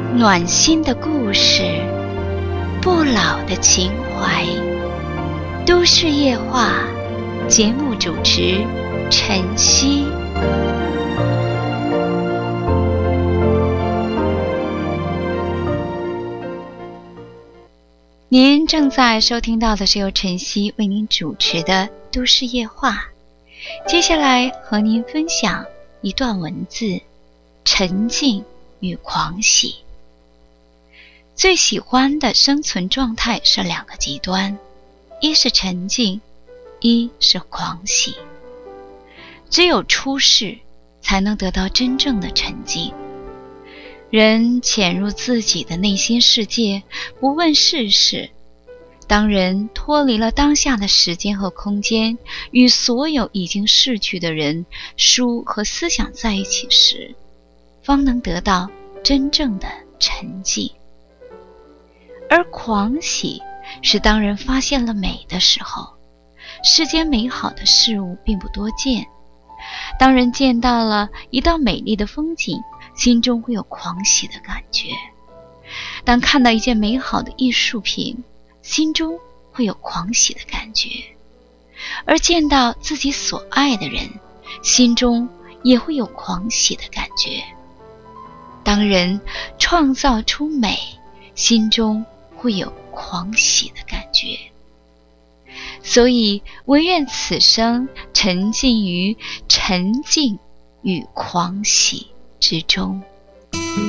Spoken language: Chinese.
暖心的故事，不老的情怀。都市夜话，节目主持晨曦。您正在收听到的是由晨曦为您主持的都市夜话。接下来和您分享一段文字：沉静与狂喜。最喜欢的生存状态是两个极端，一是沉静，一是狂喜。只有出世才能得到真正的沉静。人潜入自己的内心世界，不问世事。当人脱离了当下的时间和空间，与所有已经逝去的人、书和思想在一起时，方能得到真正的沉寂。而狂喜是当人发现了美的时候，世间美好的事物并不多见。当人见到了一道美丽的风景，心中会有狂喜的感觉。当看到一件美好的艺术品，心中会有狂喜的感觉。而见到自己所爱的人，心中也会有狂喜的感觉。当人创造出美，心中会有狂喜的感觉。所以唯愿此生沉浸于沉静与狂喜之中。